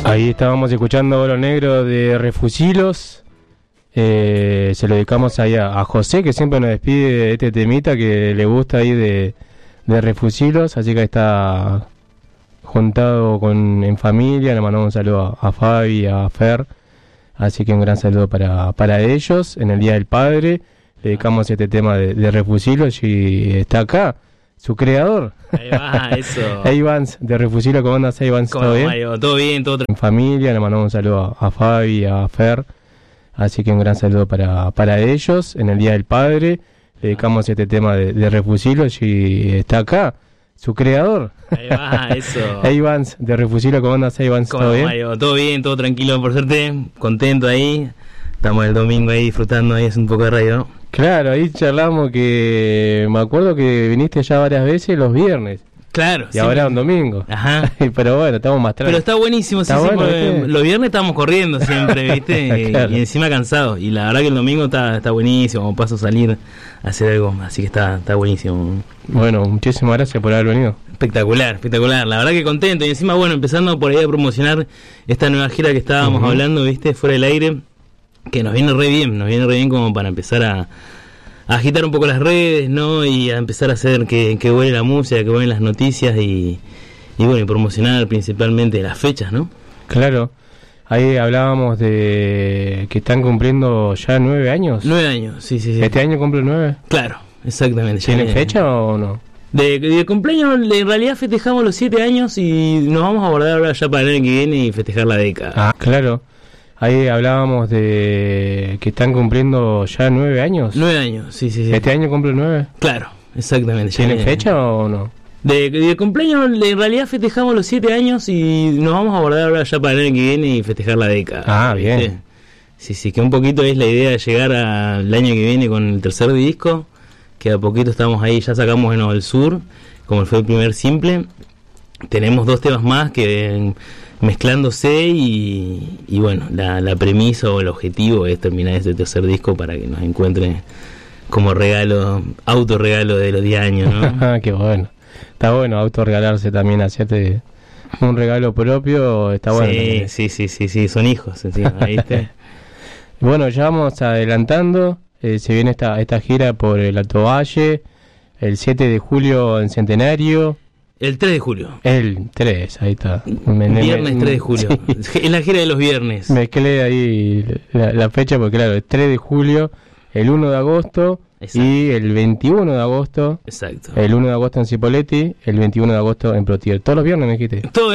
Ahí estábamos escuchando Oro Negro de Refusilos. Se lo dedicamos ahí a José, que siempre nos despide de este temita que le gusta ahí de Refusilos. Así que está juntado en familia. Le mandamos un saludo a Fabi, a Fer. Así que un gran saludo para ellos en el Día del Padre. Le dedicamos este tema de Refusilos y está acá su creador. Ahí va, eso. Ivans de Refusilos. ¿Cómo andas, Ivans? ¿Todo bien? Mario? Todo bien, todo en familia. Le mandamos un saludo a Fabi, a Fer. Así que un gran saludo para ellos en el Día del Padre. Le dedicamos este tema de Refusilos y está acá su creador. Ahí va, eso. Ivans de Refusilos. ¿Cómo andas, Ivans? ¿Todo bien? Mario? Todo bien, todo tranquilo, por suerte. Contento ahí. Estamos el domingo ahí disfrutando ahí, es un poco de radio, ¿no? Claro, ahí charlamos que me acuerdo que viniste ya varias veces los viernes. Claro. Y ahora un domingo. Ajá. Pero bueno, estamos más tranquilos. Pero está buenísimo, está sí, bueno, porque los viernes estamos corriendo siempre, ¿viste? Claro. Y encima cansados. Y la verdad que el domingo está buenísimo, como paso a salir a hacer algo, así que está buenísimo. Bueno, muchísimas gracias por haber venido. Espectacular, espectacular. La verdad que contento. Y encima, bueno, empezando por ahí a promocionar esta nueva gira que estábamos hablando, ¿viste? Fuera del aire, que nos viene re bien como para empezar a agitar un poco las redes, ¿no? Y a empezar a hacer que vuele la música, que vuelen las noticias y bueno, y promocionar principalmente las fechas, ¿no? Claro. Ahí hablábamos de que están cumpliendo ya 9 años. 9 años, sí. ¿Este año cumple 9? Claro, exactamente. ¿Tienen fecha o no? De cumpleaños, en realidad festejamos los 7 años y nos vamos a abordar ahora ya para el año que viene y festejar la década. Ah, claro. Ahí hablábamos de que están cumpliendo ya 9 años. 9 años, sí. ¿Este año cumple 9? Claro, exactamente. ¿Tienen fecha o no? De cumpleaños, en realidad festejamos los 7 años y nos vamos a abordar ahora ya para el año que viene y festejar la década. Ah, bien. Sí, que un poquito es la idea de llegar al año que viene con el tercer disco, que a poquito estamos ahí, ya sacamos en el sur, como fue el primer simple. Tenemos 2 temas más que mezclándose y bueno, la premisa o el objetivo es terminar este tercer disco para que nos encuentre como regalo, autorregalo de los 10 años, ¿no? Qué bueno. Está bueno autorregalarse también, hacerte un regalo propio, está bueno. Sí, son hijos encima, ¿viste? Bueno, ya vamos adelantando, se viene esta gira por el Alto Valle, el 7 de julio en Centenario. El 3 de julio. El 3, ahí está. Viernes 3 de julio. Sí. Es la gira de los viernes. Mezclé ahí la fecha porque claro, el 3 de julio, el 1 de agosto. Exacto. Y el 21 de agosto. Exacto. El 1 de agosto en Cipolletti, el 21 de agosto en Plotier. Todos los viernes me dijiste. Todo